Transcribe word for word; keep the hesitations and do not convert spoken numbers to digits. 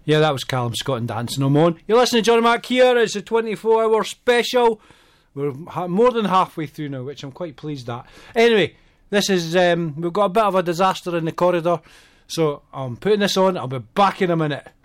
Yeah, that was Callum Scott and Dancing No More. You're listening to Johnny Mac here. It's a twenty-four hour special. We're ha- more than halfway through now, which I'm quite pleased at. Anyway, this is um, we've got a bit of a disaster in the corridor, so I'm putting this on. I'll be back in a minute.